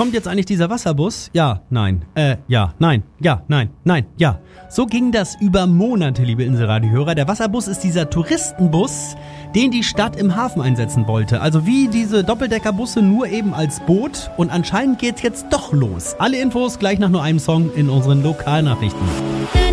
kommt jetzt eigentlich dieser Wasserbus? Ja, nein, ja, nein, ja, nein, nein, ja. So ging das über Monate, liebe Inselradio-Hörer. Der Wasserbus ist dieser Touristenbus, den die Stadt im Hafen einsetzen wollte. Also wie diese Doppeldeckerbusse, nur eben als Boot. Und anscheinend geht's jetzt doch los. Alle Infos gleich nach nur einem Song in unseren Lokalnachrichten.